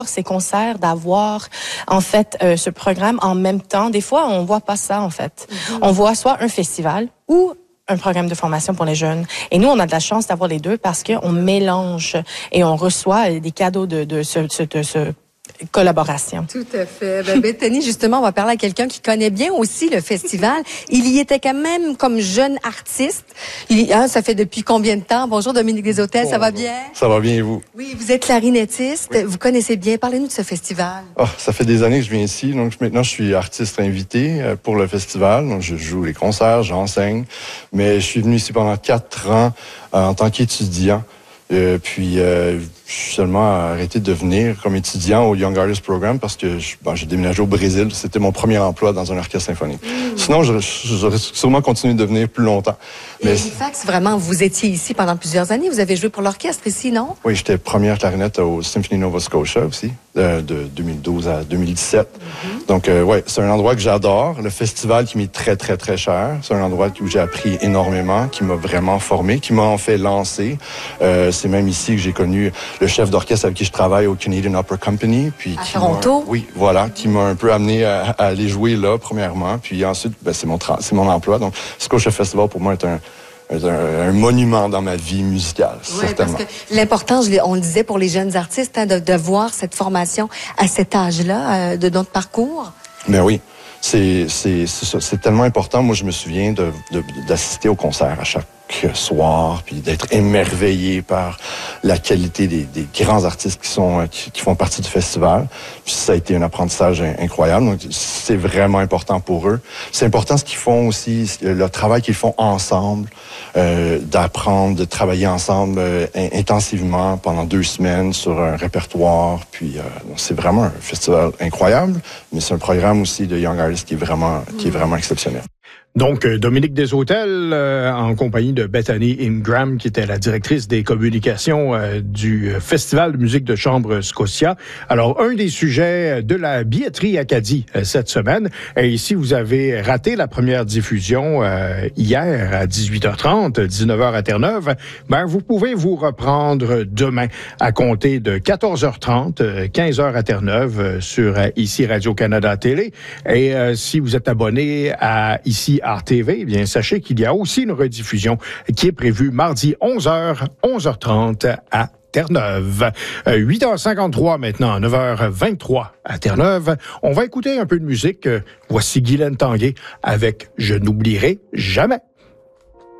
ces concerts, d'avoir en fait ce programme en même temps. Des fois, on voit pas ça en fait. On voit soit un festival ou un programme de formation pour les jeunes. Et nous, on a de la chance d'avoir les deux parce qu'on mélange et on reçoit des cadeaux de ce collaboration. Tout à fait. Bethany, justement, on va parler à quelqu'un qui connaît bien aussi le festival. Il y était quand même comme jeune artiste. Ça fait depuis combien de temps? Bonjour Dominique Desautels, ça va bien? Ça va bien et vous? Oui, vous êtes clarinettiste. Oui. Vous connaissez bien. Parlez-nous de ce festival. Ça fait des années que je viens ici. Donc maintenant, je suis artiste invité pour le festival. Donc je joue les concerts, j'enseigne. Mais je suis venu ici pendant 4 ans en tant qu'étudiant. Puis j'ai seulement arrêté de venir comme étudiant au Young Artist Program parce que j'ai déménagé au Brésil. C'était mon premier emploi dans un orchestre symphonique. Sinon, j'aurais sûrement continué de venir plus longtemps. Mais Halifax, vraiment, vous étiez ici pendant plusieurs années. Vous avez joué pour l'orchestre ici, non? Oui, j'étais première clarinette au Symphony Nova Scotia aussi, de 2012 à 2017. Donc, ouais, c'est un endroit que j'adore. Le festival qui m'est très, très, très cher. C'est un endroit où j'ai appris énormément, qui m'a vraiment formé, qui m'a en fait lancé. C'est même ici que j'ai connu le chef d'orchestre avec qui je travaille au Canadian Opera Company. Puis à Toronto? Oui, voilà, qui m'a un peu amené à aller jouer là, premièrement. Puis ensuite, c'est mon emploi. Donc, Scotia Festival, pour moi, est un monument dans ma vie musicale, certainement. Parce que l'important, on le disait pour les jeunes artistes, de voir cette formation à cet âge-là de notre parcours. Mais oui. C'est tellement important. Moi, je me souviens d'assister au concert à chaque soir, puis d'être émerveillé par la qualité des grands artistes qui font partie du festival. Puis ça a été un apprentissage incroyable. Donc, c'est vraiment important pour eux. C'est important ce qu'ils font aussi, le travail qu'ils font ensemble, d'apprendre, de travailler ensemble intensivement pendant 2 semaines sur un répertoire. Puis c'est vraiment un festival incroyable, mais c'est un programme aussi de Young Artists qui est vraiment exceptionnel. Donc, Dominique Desautels, en compagnie de Bethany Ingram, qui était la directrice des communications du Festival de musique de chambre Scotia. Alors, un des sujets de la billetterie Acadie cette semaine, et ici, vous avez raté la première diffusion hier à 18h30, 19h à Terre-Neuve. Ben, vous pouvez vous reprendre demain à compter de 14h30, 15h à Terre-Neuve sur ici Radio-Canada Télé. Et si vous êtes abonné à ici RTV, eh bien, sachez qu'il y a aussi une rediffusion qui est prévue mardi 11h, 11h30 à Terre-Neuve. 8h53 maintenant, 9h23 à Terre-Neuve. On va écouter un peu de musique. Voici Guylaine Tanguay avec « Je n'oublierai jamais ».